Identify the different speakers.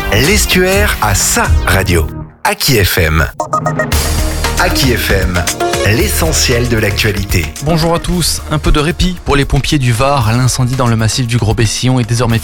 Speaker 1: L'Estuaire a sa radio. Aki FM. Aki FM, l'essentiel de l'actualité.
Speaker 2: Bonjour à tous, un peu de répit pour les pompiers du Var. L'incendie dans le massif du Gros Bessillon est désormais